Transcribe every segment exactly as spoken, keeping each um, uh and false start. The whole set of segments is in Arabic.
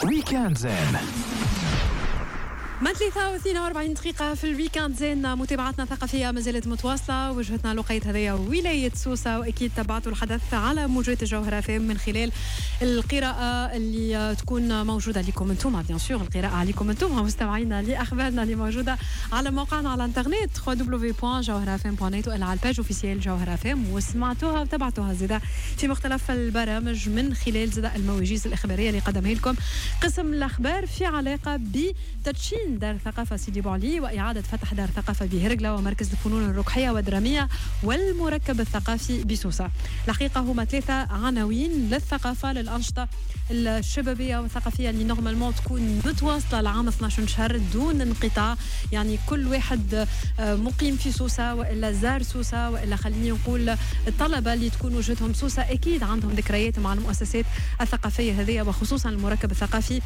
ويكاند زين من ثلاثة واثنين وأربعين دقيقة في الويكاند زين. متابعتنا الثقافية ما زالت متواصلة. وجهتنا لقيت هذه ولاية سوسة، وأكيد تابعتوا الحدث على موجات الجوهرة فهم من خلال القراءة اللي تكون موجودة لكم انتم، بيان سور القراءة عليكم انتم مستمعينا لأخبارنا اللي موجودة على موقعنا على الانترنت دبليو دبليو دبليو دوت جوهرة اف ام دوت نت ولا على الباج اوفيسيال جوهرة اف ام، وسمعتوها وتابعتوها زيدا في مختلف البرامج من خلال زيدا المواجيز الإخبارية اللي قدمها لكم قسم الأخبار في علاقة بتدشين دار ثقافة سيدي بوعلي وإعادة فتح دار ثقافة بهرقلة ومركز الفنون الرقحية والدرامية والمركب الثقافي بسوسة. الحقيقة هما ثلاثة عناوين للثقافة للأنشطة الشبابية والثقافية اللي نورمالمون تكون متواصلة لعام اثنا عشر شهر دون انقطاع. يعني كل واحد مقيم في سوسة وإلا زار سوسة وإلا خليني نقول الطلبة اللي تكون وجهتهم سوسة أكيد عندهم ذكريات مع المؤسسات الثقافية هذه، وخصوصا المركب الثقافي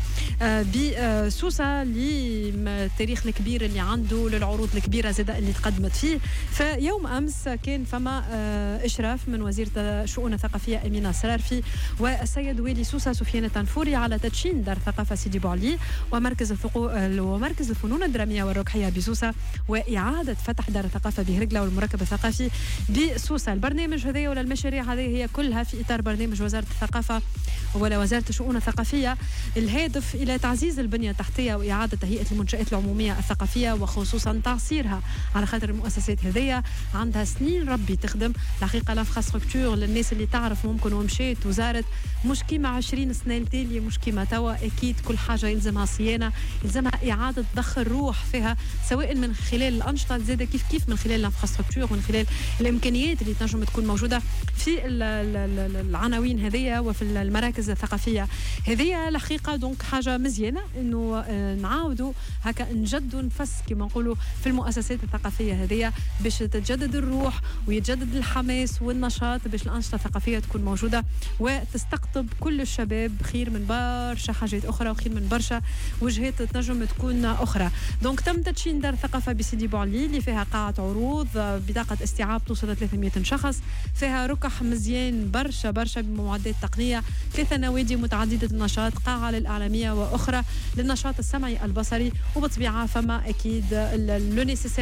بسوسة التاريخ الكبير اللي عنده للعروض الكبيرة زادة اللي تقدمت فيه. فيوم أمس كان فما إشراف من وزيرة الشؤون الثقافية أمينة سرارفي والسيد والي سوسة سفيان التنفوري على تدشين دار ثقافة سيدي بوعلي ومركز ومركز الفنون الدرامية والرقحية بسوسة وإعادة فتح دار الثقافة بهرقلة والمركب الثقافي بسوسة. البرنامج هذا ولا المشاريع هذه هي كلها في إطار برنامج وزارة الثقافة ولا وزارة الشؤون الثقافية، الهادف إلى تعزيز البنية التحتية وإعادة تهيئة المنشآت العمومية الثقافية وخصوصا تعصيرها، على خاطر المؤسسات هذية عندها سنين ربي تخدم. الحقيقة الانفراستركتور للناس اللي تعرف ممكن ومشيت وزارت مش كيما عشرين سنة التالية، مش كيما توا. أكيد كل حاجة يلزمها صيانة، يلزمها إعادة ضخ الروح فيها، سواء من خلال الأنشطة زادة كيف كيف من خلال الانفراستركتور، من خلال الإمكانيات اللي تنجم تكون موجودة في العناوين هذية وفي المراكز الثقافية هذية. الحقيقة دونك حاجة مزيانة إنه نعاودوا هكا نجدوا نفس كما نقولوا في المؤسسات الثقافية هذية باش تتجدد الروح ويتجدد الحماس والنشاط باش الأنشطة الثقافية تكون موجودة وتستقطب كل الشباب، خير من برشا حاجات أخرى وخير من برشا وجهات تنجم تكون أخرى. دونك تم تدشين دار الثقافة بسيدي بوعلي اللي فيها قاعة عروض بطاقة استيعاب توصل ثلاثمائة شخص، فيها ركح مزيان برشا برشا بمعدات تقنية، ثلاثة نوادي متعددة النشاط، قاعة للإعلامية وأخرى للنشاط السمعي البصري، وبطبيعة فما أكيد لو نيسيسير